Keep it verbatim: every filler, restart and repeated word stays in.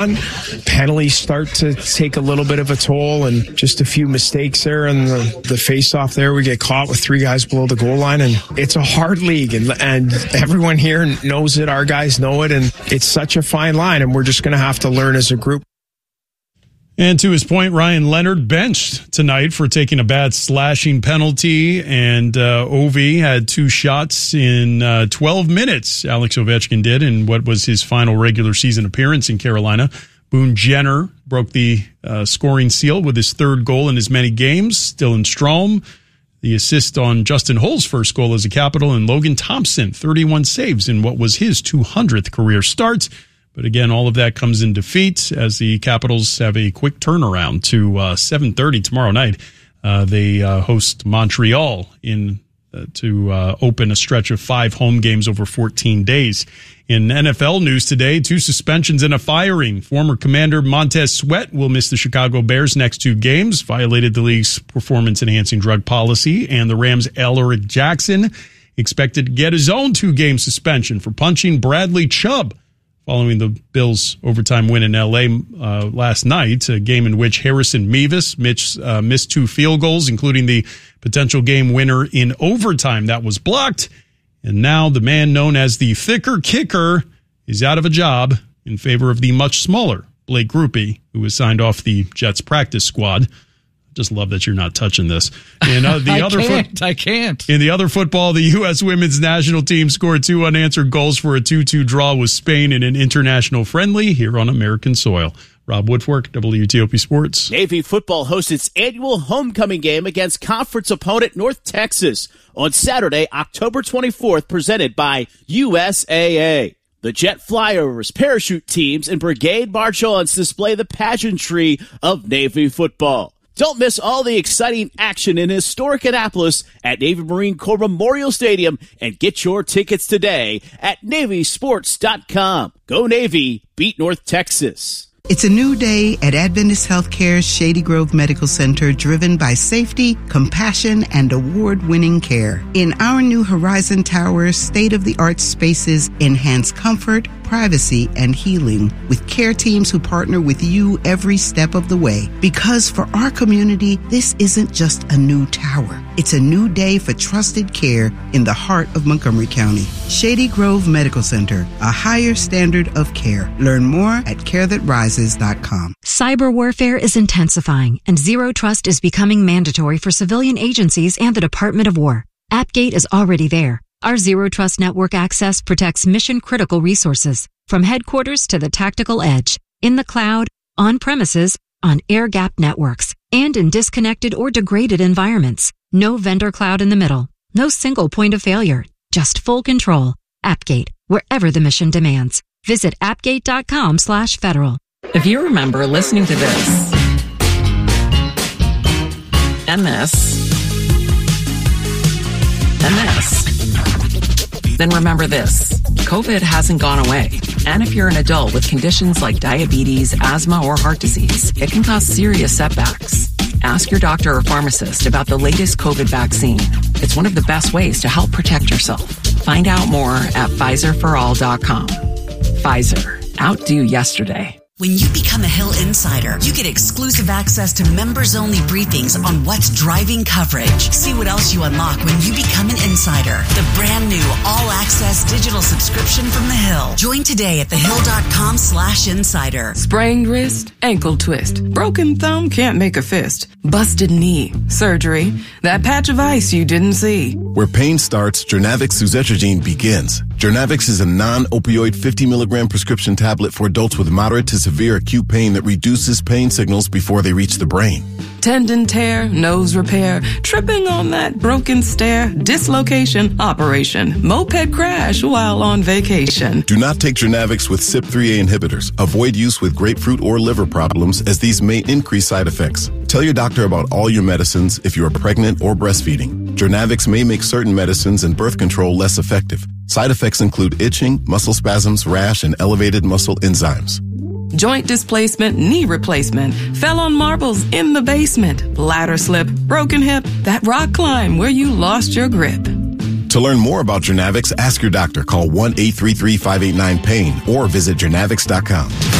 Penalties start to take a little bit of a toll, and just a few mistakes there, and the, the face-off there, we get caught with three guys below the goal line, and it's a hard league, and, and everyone here knows it. Our guys know it, and it's such a fine line, and we're just going to have to learn as a group. And to his point, Ryan Leonard benched tonight for taking a bad slashing penalty, and uh, Ovi had two shots in uh, twelve minutes. Alex Ovechkin did in what was his final regular season appearance in Carolina. Boone Jenner broke the uh, scoring seal with his third goal in as many games. Dylan Strome, the assist on Justin Hull's first goal as a Capital, and Logan Thompson, thirty-one saves in what was his two hundredth career start. But again, all of that comes in defeat as the Capitals have a quick turnaround to uh, seven thirty tomorrow night. Uh, they uh, host Montreal in uh, to uh, open a stretch of five home games over fourteen days. In N F L news today, two suspensions and a firing. Former Commander Montez Sweat will miss the Chicago Bears' next two games, violated the league's performance-enhancing drug policy, and the Rams' Alaric Jackson expected to get his own two-game suspension for punching Bradley Chubb following the Bills' overtime win in L A uh, last night, a game in which Harrison Mevis Mitch, uh, missed two field goals, including the potential game winner in overtime that was blocked. And now the man known as the thicker kicker is out of a job in favor of the much smaller Blake Grupe, who was signed off the Jets practice squad. Just love that you're not touching this. In uh, the I other can't. Fo- I can't. In the other football, the U S women's national team scored two unanswered goals for a two two draw with Spain in an international friendly here on American soil. Rob Woodfork, W T O P Sports. Navy football hosts its annual homecoming game against conference opponent North Texas on Saturday, October twenty-fourth, presented by U S A A. The jet flyovers, parachute teams, and brigade march-ons display the pageantry of Navy football. Don't miss all the exciting action in historic Annapolis at Navy Marine Corps Memorial Stadium and get your tickets today at Navy Sports dot com. Go Navy, beat North Texas. It's a new day at Adventist Healthcare's Shady Grove Medical Center, driven by safety, compassion, and award-winning care. In our new Horizon Tower, state-of-the-art spaces enhance comfort, privacy, and healing with care teams who partner with you every step of the way. Because for our community, this isn't just a new tower. It's a new day for trusted care in the heart of Montgomery County. Shady Grove Medical Center, a higher standard of care. Learn more at care that rises dot com. Cyber warfare is intensifying, and Zero Trust is becoming mandatory for civilian agencies and the Department of War. AppGate is already there. Our Zero Trust network access protects mission-critical resources, from headquarters to the tactical edge, in the cloud, on premises, on air-gapped networks, and in disconnected or degraded environments. No vendor cloud in the middle. No single point of failure. Just full control. AppGate, wherever the mission demands. Visit appgate.com slash federal. If you remember listening to this, and this, and this, then remember this. COVID hasn't gone away. And if you're an adult with conditions like diabetes, asthma, or heart disease, it can cause serious setbacks. Ask your doctor or pharmacist about the latest COVID vaccine. It's one of the best ways to help protect yourself. Find out more at Pfizer for all dot com. Pfizer. Outdo yesterday. When you become a Hill Insider, you get exclusive access to members-only briefings on what's driving coverage. See what else you unlock when you become an insider. The brand new all-access digital subscription from The Hill. Join today at thehill.com slash insider. Sprained wrist, ankle twist, broken thumb, can't make a fist, busted knee, surgery, that patch of ice you didn't see. Where pain starts, Journavx suzetrigine begins. Journavx is a non-opioid fifty milligram prescription tablet for adults with moderate to severe acute pain that reduces pain signals before they reach the brain. Tendon tear, nose repair, tripping on that broken stair, dislocation, operation, moped crash while on vacation. Do not take Journavx with C Y P three A inhibitors. Avoid use with grapefruit or liver problems, as these may increase side effects. Tell your doctor about all your medicines if you are pregnant or breastfeeding. Journavx may make certain medicines and birth control less effective. Side effects include itching, muscle spasms, rash, and elevated muscle enzymes. Joint displacement, knee replacement, fell on marbles in the basement, ladder slip, broken hip, that rock climb where you lost your grip. To learn more about Journavx, ask your doctor. Call one eight three three, five eight nine, pain or visit journavx dot com.